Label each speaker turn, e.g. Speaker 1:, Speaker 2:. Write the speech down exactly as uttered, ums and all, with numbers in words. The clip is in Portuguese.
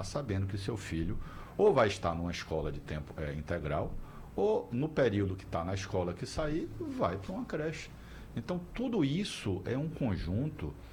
Speaker 1: trabalhar sabendo que o seu filho ou vai estar numa escola de tempo é, integral, ou no período que está na escola que sair, vai para uma creche. Então, tudo isso é um conjunto